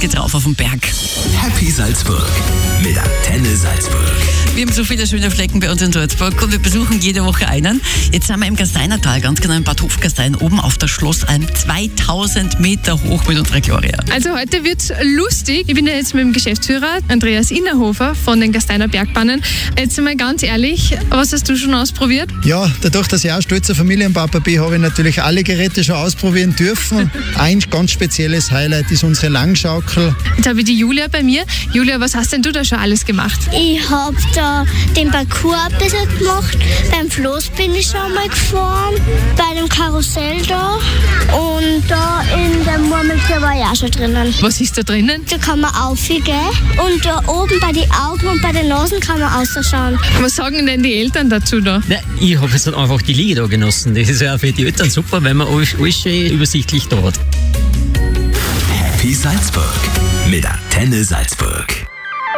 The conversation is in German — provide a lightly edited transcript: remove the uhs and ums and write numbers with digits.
geht's rauf auf den Berg. Happy Salzburg mit Antenne Salzburg. Wir haben so viele schöne Flecken bei uns in Salzburg und wir besuchen jede Woche einen. Jetzt sind wir im Gasteinertal, ganz genau in Bad Hofgastein, oben auf der Schlossalm, 2000 Meter hoch mit unserer Gloria. Also heute wird's lustig. Ich bin ja jetzt mit dem Geschäftsführer Andreas Innerhofer von den Gasteiner Bergbahnen. Jetzt einmal ganz ehrlich, was hast du schon ausprobiert? Ja, dadurch, dass ich auch stolzer Familienpapa bin, habe ich natürlich alle Geräte schon ausprobieren dürfen. Ein ganz spezielles Highlight ist unsere Langschaukel. Jetzt habe ich die Julia bei mir. Julia, was hast denn du da schon alles gemacht? Ich habe da den Parcours ein bisschen gemacht. Beim Floß bin ich schon mal gefahren. Bei dem Karussell da. Und da in der Murmeltier war ich auch schon drinnen. Was ist da drinnen? Da kann man aufgehen. Und da oben bei den Augen und bei den Nasen kann man ausschauen. Was sagen denn die Eltern dazu da? Ja, ich habe jetzt dann einfach die Liege da genossen. Das ist ja auch für die Eltern super, weil man alles schön übersichtlich da hat. Happy Salzburg mit Antenne Salzburg.